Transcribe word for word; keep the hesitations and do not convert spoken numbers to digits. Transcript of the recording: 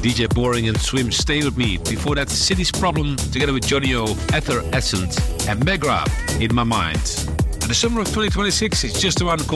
D J Boring and Swim, Stay With Me. Before that, City's Problem, together with Johnny O, Ether Essence, and Megra, In My Mind. And the summer of twenty twenty-six is just around the corner.